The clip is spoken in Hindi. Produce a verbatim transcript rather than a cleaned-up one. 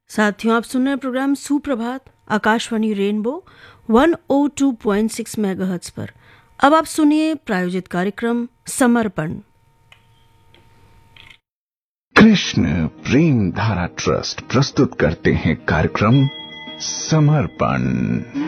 साथियों, आप सुन रहे हैं प्रोग्राम सुप्रभात Akashvani rainbow one O two point six megahertz पर। अब आप सुनिए प्रायोजित कार्यक्रम समर्पण। कृष्ण प्रेम धारा ट्रस्ट प्रस्तुत करते हैं कार्यक्रम समर्पण।